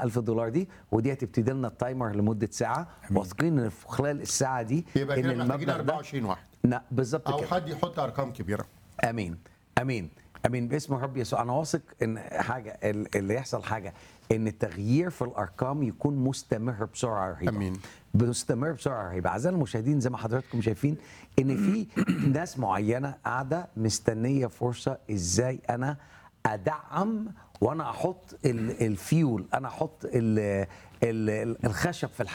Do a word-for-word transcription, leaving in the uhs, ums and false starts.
ألف دولار دي، ودي هتبتدي لنا التايمر لمده ساعه، واثقين ان في خلال الساعه دي يبقى ان كده محتاجين المبلغ أربعة ده وعشرين واحد لا بالظبط او كده. حد يحط ارقام كبيره. امين امين امين باسم الرب يسوع. انا واثق ان حاجه ال- اللي يحصل حاجه ان التغيير في الارقام يكون مستمر بسرعه رهيبه. امين. مستمر بسرعه رهيبه. اعزائي المشاهدين، زي ما حضراتكم شايفين ان في ناس معينه قاعده مستنيه فرصه ازاي انا ادعم، وانا احط ال- الفيول، انا احط ال- ال- الخشب في الحياه